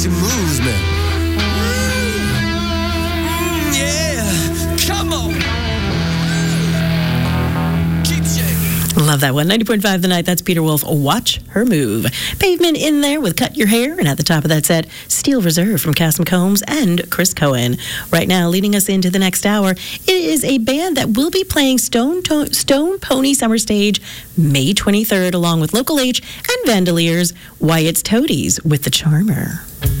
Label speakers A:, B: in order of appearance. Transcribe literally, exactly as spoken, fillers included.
A: She moves me. Mm, yeah, come on. Keep shaking.
B: Love that one. ninety point five The Night. That's Peter Wolf. Watch Her Move. Pavement in there with Cut Your Hair. And at the top of that set, Steel Reserve from Cassim Combs and Chris Cohen. Right now, leading us into the next hour, it is a band that will be playing Stone, to- Stone Pony Summer Stage May twenty-third, along with Local H and Vandaliers, Wyatt's Toadies with The Charmer.